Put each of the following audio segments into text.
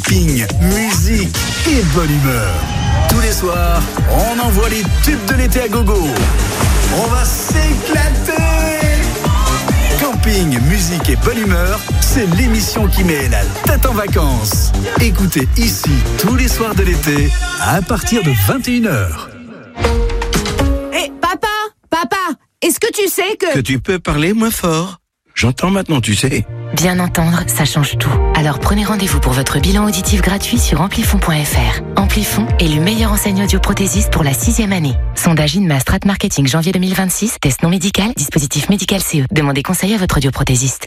camping, musique et bonne humeur. Tous les soirs, on envoie les tubes de l'été à gogo. On va s'éclater. Camping, musique et bonne humeur, c'est l'émission qui met la tête en vacances. Écoutez ici tous les soirs de l'été à partir de 21h. Hé, papa, est-ce que tu sais que tu peux parler moins fort? J'entends maintenant, tu sais. Bien entendre, ça change tout. Alors prenez rendez-vous pour votre bilan auditif gratuit sur amplifon.fr. Amplifon, élu meilleur enseigne audioprothésiste pour la 6e année. Sondage INMA Strat Marketing janvier 2026, test non médical, dispositif médical CE. Demandez conseil à votre audioprothésiste.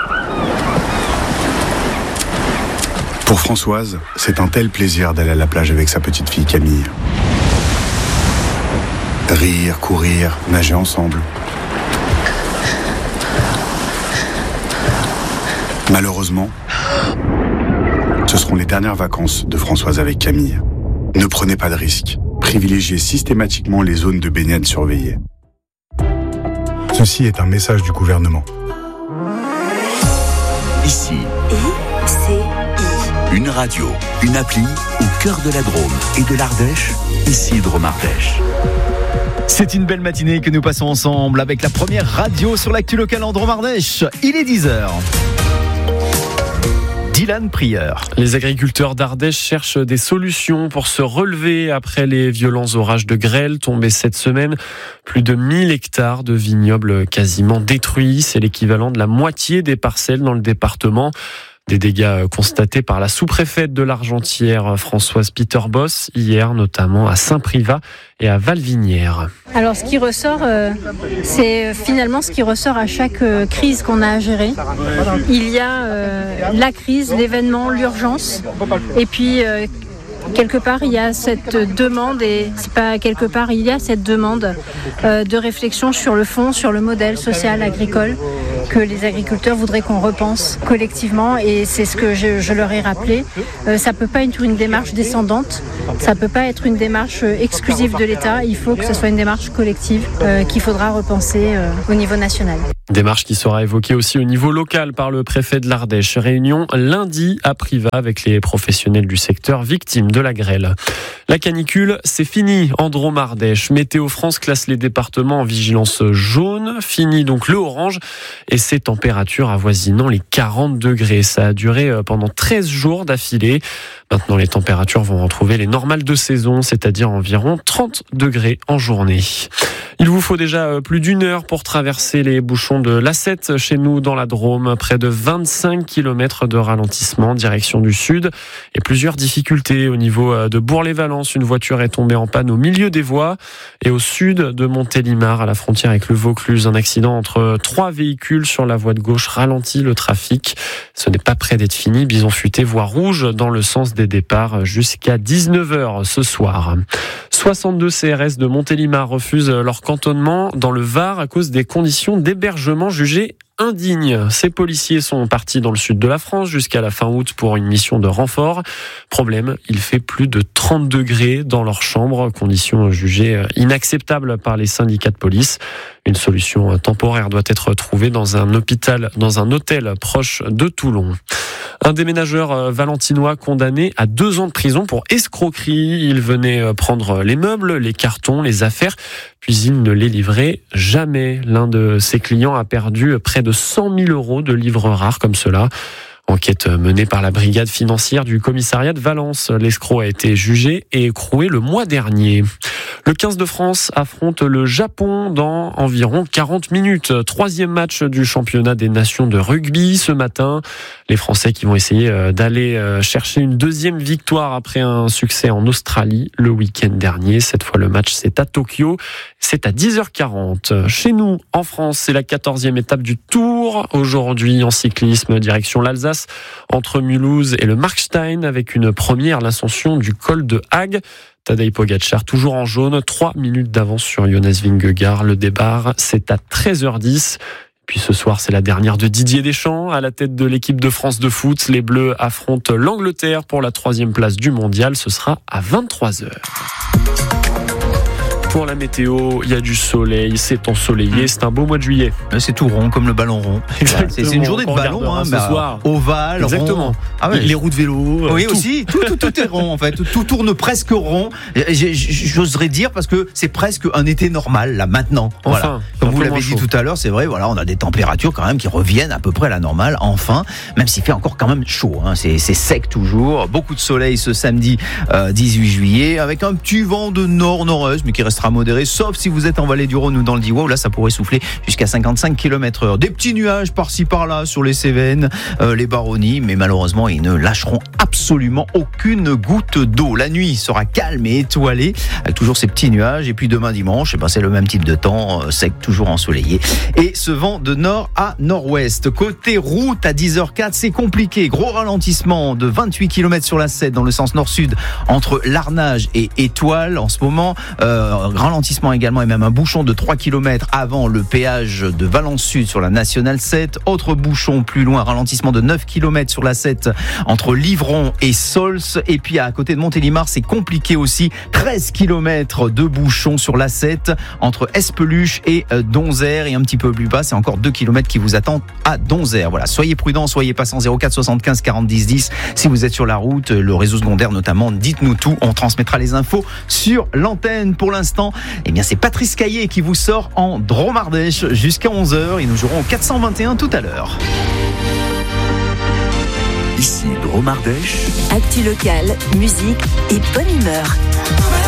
Pour Françoise, c'est un tel plaisir d'aller à la plage avec sa petite fille Camille. Rire, courir, nager ensemble. Malheureusement, ce seront les dernières vacances de Françoise avec Camille. Ne prenez pas de risques. Privilégiez systématiquement les zones de baignade surveillées. Ceci est un message du gouvernement. Ici, une radio, une appli au cœur de la Drôme et de l'Ardèche, ici Drôme Ardèche. C'est une belle matinée que nous passons ensemble avec la première radio sur l'actu locale en Drôme Ardèche. Il est 10h. Dylan Prieur. Les agriculteurs d'Ardèche cherchent des solutions pour se relever après les violents orages de grêle tombés cette semaine. Plus de 1000 hectares de vignobles quasiment détruits. C'est l'équivalent de la moitié des parcelles dans le département. Des dégâts constatés par la sous-préfète de l'Argentière, Françoise Peter-Boss, hier notamment à Saint-Privat et à Valvinière. Alors ce qui ressort, c'est finalement ce qui ressort à chaque crise qu'on a à gérer. Il y a la crise, l'événement, l'urgence, et puis quelque part il y a cette demande, et c'est pas quelque part, il y a cette demande de réflexion sur le fond, sur le modèle social agricole que les agriculteurs voudraient qu'on repense collectivement, et c'est ce que je leur ai rappelé. Ça peut pas être une démarche descendante, ça peut pas être une démarche exclusive de l'État, il faut que ce soit une démarche collective qu'il faudra repenser au niveau national. Démarche qui sera évoquée aussi au niveau local par le préfet de l'Ardèche. Réunion lundi à Privas avec les professionnels du secteur victimes de la grêle. La canicule, c'est fini en Drôme Ardèche. Météo France classe les départements en vigilance jaune. Fini donc le orange et ses températures avoisinant les 40 degrés. Ça a duré pendant 13 jours d'affilée. Maintenant, les températures vont retrouver les normales de saison, c'est-à-dire environ 30 degrés en journée. Il vous faut déjà plus d'une heure pour traverser les bouchons de l'A7 chez nous dans la Drôme. Près de 25 km de ralentissement direction du sud et plusieurs difficultés au niveau de Bourg-les-Valences. Une voiture est tombée en panne au milieu des voies et au sud de Montélimar à la frontière avec le Vaucluse. Un accident entre 3 véhicules sur la voie de gauche ralentit le trafic. Ce n'est pas près d'être fini. Bison futé, voie rouge dans le sens des départs jusqu'à 19h ce soir. 62 CRS de Montélimar refusent leur cantonnement dans le Var à cause des conditions d'hébergement jugées indignes. Ces policiers sont partis dans le sud de la France jusqu'à la fin août pour une mission de renfort. Problème, il fait plus de 30 degrés dans leur chambre, conditions jugées inacceptables par les syndicats de police. Une solution temporaire doit être trouvée dans un hôtel proche de Toulon. Un déménageur valentinois condamné à 2 ans de prison pour escroquerie. Il venait prendre les meubles, les cartons, les affaires, puis il ne les livrait jamais. L'un de ses clients a perdu près de 100 000 euros de livres rares comme cela. Enquête menée par la brigade financière du commissariat de Valence. L'escroc a été jugé et écroué le mois dernier. Le 15 de France affronte le Japon dans environ 40 minutes. 3e match du championnat des nations de rugby ce matin. Les Français qui vont essayer d'aller chercher une 2e victoire après un succès en Australie le week-end dernier. Cette fois, le match, c'est à Tokyo. C'est à 10h40. Chez nous, en France, c'est la 14e étape du Tour. Aujourd'hui, en cyclisme, direction l'Alsace, entre Mulhouse et le Markstein, avec une première, l'ascension du col de Hague. Tadej Pogacar, toujours en jaune, 3 minutes d'avance sur Jonas Vingegaard. Le départ, c'est à 13h10. Puis ce soir, c'est la dernière de Didier Deschamps. À la tête de l'équipe de France de foot, les Bleus affrontent l'Angleterre pour la 3e place du mondial. Ce sera à 23h. Pour la météo, il y a du soleil, c'est ensoleillé, c'est un beau mois de juillet. C'est tout rond comme le ballon rond. Exactement. C'est une journée de ballon, ce soir. Ovale, Exactement. rond. Ah ouais. Les roues de vélo. Oui, tout. aussi. Tout est rond en fait. Tout tourne presque rond. J'oserais dire parce que c'est presque un été normal là maintenant. Enfin, voilà. Comme vous l'avez dit tout à l'heure, c'est vrai. Voilà, on a des températures quand même qui reviennent à peu près à la normale. Enfin, même s'il fait encore quand même chaud. Hein. C'est sec toujours. Beaucoup de soleil ce samedi 18 juillet avec un petit vent de nord-nord-est mais qui restera modéré, sauf si vous êtes en vallée du Rhône ou dans le Diois où là ça pourrait souffler jusqu'à 55 km/h. Des petits nuages par-ci par-là sur les Cévennes, les Baronnies, mais malheureusement ils ne lâcheront absolument aucune goutte d'eau. La nuit sera calme et étoilée avec toujours ces petits nuages et puis demain dimanche, c'est le même type de temps, sec, toujours ensoleillé et ce vent de nord à nord-ouest. Côté route à 10h04, c'est compliqué. Gros ralentissement de 28 km sur la 7 dans le sens nord-sud entre Larnage et Étoile en ce moment. Ralentissement également et même un bouchon de 3 km avant le péage de Valence Sud sur la Nationale 7. Autre bouchon plus loin, ralentissement de 9 km sur la 7 entre Livron et Sols. Et puis à côté de Montélimar, c'est compliqué aussi. 13 km de bouchon sur la 7 entre Espeluche et Donzère. Et un petit peu plus bas, c'est encore 2 km qui vous attendent à Donzère. Voilà, soyez prudents, soyez passants. 04 75 40 10 10. Si vous êtes sur la route, le réseau secondaire notamment, dites-nous tout. On transmettra les infos sur l'antenne. Pour l'instant, c'est Patrice Caillé qui vous sort en Dromardèche jusqu'à 11h et nous jouerons au 421 tout à l'heure. Ici Dromardèche. Actu locale, musique et bonne humeur.